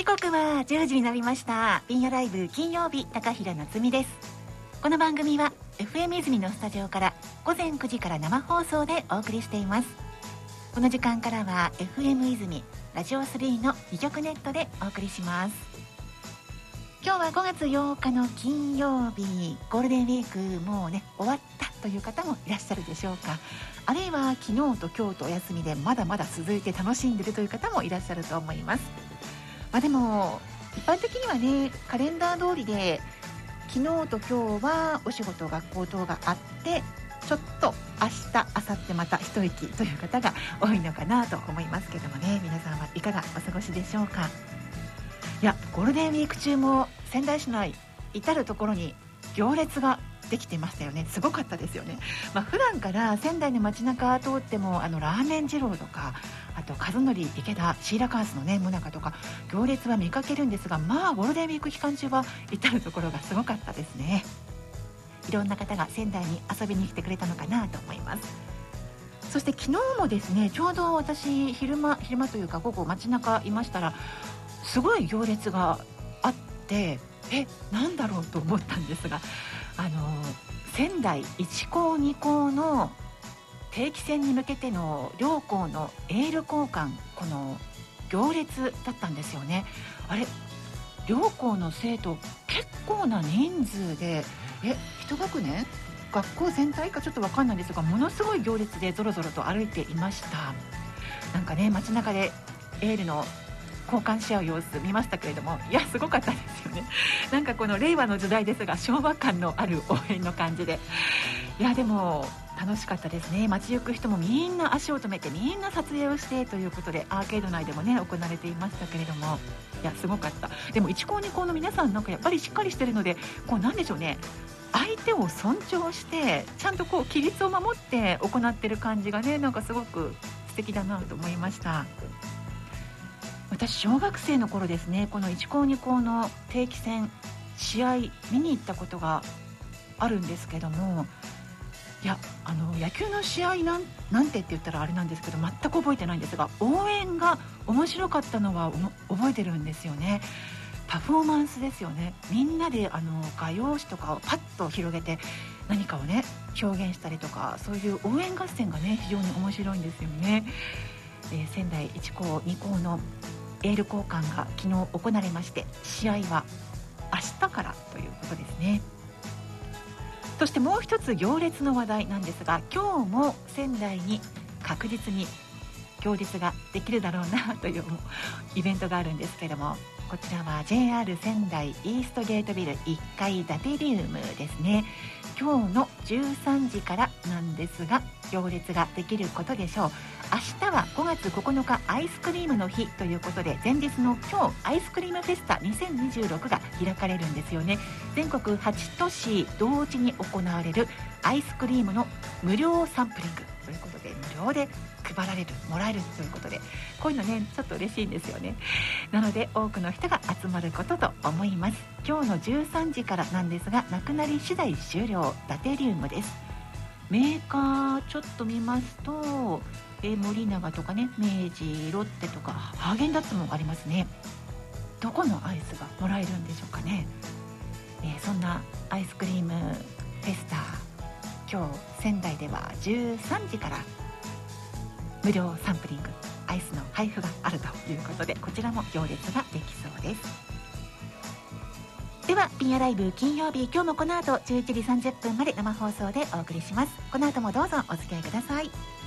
刻は10時になりました。ピンヤライブ金曜日、高平夏実です。この番組は FM 泉のスタジオから午前9時から生放送でお送りしています。この時間からは FM 泉ラジオ3の2曲ネットでお送りします。今日は5月8日の金曜日、ゴールデンウィークもうね終わったという方もいらっしゃるでしょうか。あるいは昨日と今日とお休みでまだまだ続いて楽しんでいるという方もいらっしゃると思います。でも一般的にはね、カレンダー通りで昨日と今日はお仕事学校等があって、ちょっと明日明後日また一息という方が多いのかなと思いますけどもね、皆さんはいかがお過ごしでしょうか。いや、ゴールデンウィーク中も仙台市内至る所に行列ができてましたよね。すごかったですよね。普段から仙台の街中通ってもラーメン二郎とか、あと和則池田シーラカンスのねもなかとか行列は見かけるんですが、ゴールデンウィーク期間中は至る所がすごかったですね。いろんな方が仙台に遊びに来てくれたのかなと思います。そして昨日もですね、ちょうど私昼間というか午後街中いましたら、すごい行列があって、なんだろうと思ったんですが、仙台1校2校の定期戦に向けての両校のエール交換、この行列だったんですよね。あれ、両校の生徒結構な人数で、一学年学校全体かちょっと分かんないんですが、ものすごい行列でぞろぞろと歩いていました。なんかね、街中でエールの交換し合う様子見ましたけれども、いやすごかったですよね。なんかこの令和の時代ですが昭和感のある応援の感じで、いやでも楽しかったですね。街行く人もみんな足を止めてみんな撮影をしてということで、アーケード内でもね行われていましたけれども、いやすごかった。でも1校2校の皆さんなんかやっぱりしっかりしてるので、こうなんでしょうね、相手を尊重してちゃんとこう規律を守って行ってる感じがね、なんかすごく素敵だなと思いました。私小学生の頃ですね、この1校2校の定期戦試合見に行ったことがあるんですけども、いや野球の試合なんてって言ったらあれなんですけど、全く覚えてないんですが、応援が面白かったのは覚えてるんですよね。パフォーマンスですよね。みんなで画用紙とかをパッと広げて何かをね表現したりとか、そういう応援合戦がね非常に面白いんですよね。仙台1校2校のエール交換が昨日行われまして、試合は明日からということですね。そしてもう一つ行列の話題なんですが、今日も仙台に確実に行列ができるだろうなというイベントがあるんですけれども、こちらは JR 仙台イーストゲートビル1階建てリウムですね。今日の13時からなんですが、行列ができることでしょう。明日は5月9日アイスクリームの日ということで、前日の今日アイスクリームフェスタ2026が開かれるんですよね。全国8都市同時に行われるアイスクリームの無料サンプリングということで、無料で配られるもらえるということで、こういうのねちょっと嬉しいんですよね。なので多くの人が集まることと思います。今日の13時からなんですが、なくなり次第終了、ダテリウムです。メーカーちょっと見ますと、森永とかね、明治、ロッテとかハーゲンダッツもありますね。どこのアイスがもらえるんでしょうかね。そんなアイスクリームフェスタ、今日仙台では13時から無料サンプリングアイスの配布があるということで、こちらも行列ができそうです。ではピンヤライブ金曜日、今日もこの後11時30分まで生放送でお送りします。この後もどうぞお付き合いください。